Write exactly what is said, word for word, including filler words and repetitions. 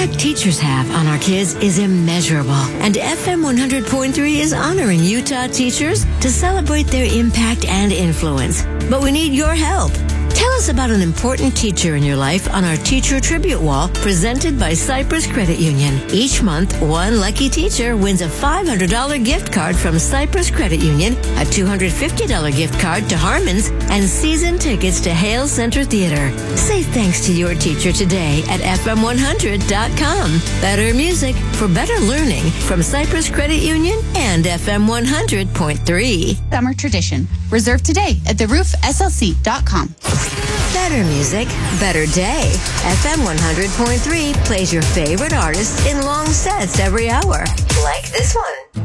impact teachers have on our kids is immeasurable, and F M one hundred point three is honoring Utah teachers to celebrate their impact and influence. But we need your help. Tell us about an important teacher in your life on our Teacher Tribute Wall presented by Cypress Credit Union. Each month, one lucky teacher wins a five hundred dollars gift card from Cypress Credit Union, a two hundred fifty dollars gift card to Harmon's, and season tickets to Hale Center Theater. Say thanks to your teacher today at F M one hundred dot com. Better music for better learning from Cypress Credit Union and F M one hundred point three. Summer tradition. Reserve today at the roof S L C dot com. Better music, better day. F M one hundred point three plays your favorite artists in long sets every hour. Like this one.